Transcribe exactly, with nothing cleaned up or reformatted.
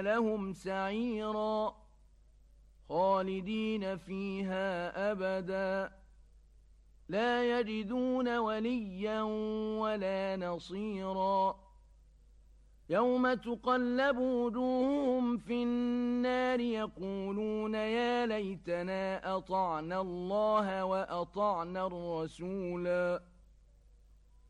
لهم سعيرا خالدين فيها أبدا لا يجدون وليا ولا نصيرا يوم تقلب وجوههم في النار يقولون يا ليتنا أطعنا الله وأطعنا الرسولا